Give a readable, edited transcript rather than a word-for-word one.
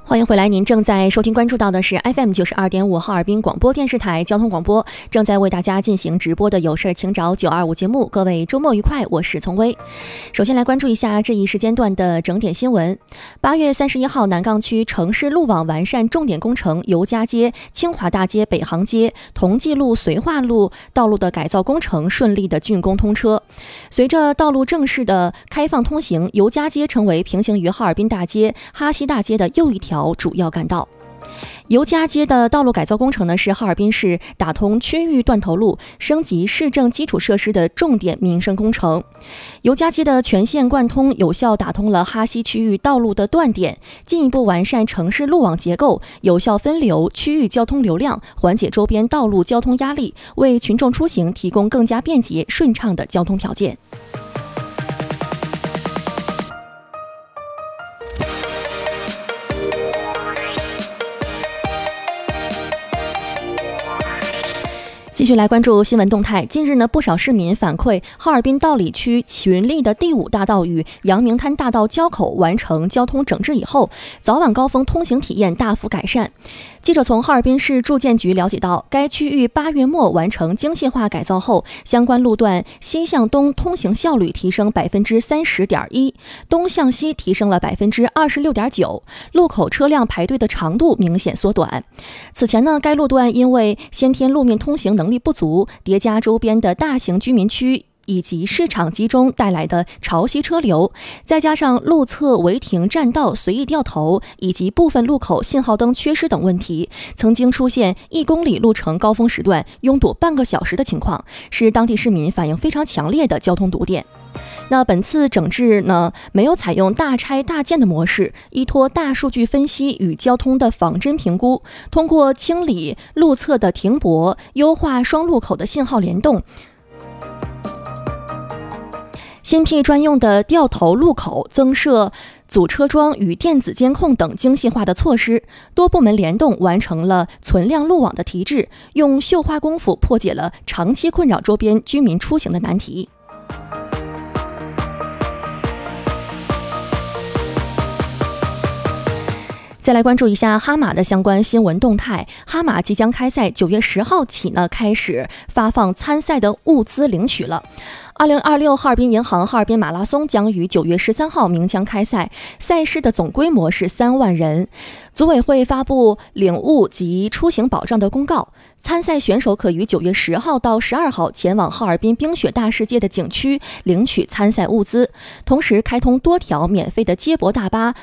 欢迎回来，您正在收听关注到的是 FM92.5 哈尔滨广播电视台交通广播，正在为大家进行直播的有事请找925节目。各位周末愉快，我是丛薇。首先来关注一下这一时间段的整点新闻。8月31号，南岗区城市路网完善重点工程尤家街、清华大街北航街、同济路、绥化路道路的改造工程顺利的竣工通车。随着道路正式的开放通行，尤家街成为平行于哈尔滨大街、哈西大街的又一条主要干道。尤家街的道路改造工程呢，是哈尔滨市打通区域断头路、升级市政基础设施的重点民生工程。尤家街的全线贯通，有效打通了哈西区域道路的断点，进一步完善城市路网结构，有效分流区域交通流量，缓解周边道路交通压力，为群众出行提供更加便捷顺畅的交通条件。继续来关注新闻动态。近日呢，不少市民反馈，哈尔滨道里区群力的第5大道与阳明滩大道交口完成交通整治以后，早晚高峰通行体验大幅改善。记者从哈尔滨市住建局了解到，该区域8月末完成精细化改造后，相关路段西向东通行效率提升 30.1%， 东向西提升了 26.9%， 路口车辆排队的长度明显缩短。此前呢，该路段因为先天路面通行能力不足，叠加周边的大型居民区以及市场集中带来的潮汐车流，再加上路侧违停占道、随意掉头以及部分路口信号灯缺失等问题，曾经出现1公里路程高峰时段拥堵半个小时的情况，是当地市民反映非常强烈的交通堵点。那本次整治呢，没有采用大拆大建的模式，依托大数据分析与交通的仿真评估，通过清理路侧的停泊，优化双路口的信号联动，新辟专用的掉头路口，增设阻车桩与电子监控等精细化的措施，多部门联动完成了存量路网的提质，用绣花功夫破解了长期困扰周边居民出行的难题。再来关注一下哈马的相关新闻动态。哈马即将开赛，9月10号起呢，开始发放参赛的物资领取了。2026哈尔滨银行哈尔滨马拉松将于9月13号鸣枪开赛，赛事的总规模是3万人。组委会发布领物及出行保障的公告，参赛选手可于9月10号到12号前往哈尔滨冰雪大世界的景区领取参赛物资，同时开通多条免费的接驳大巴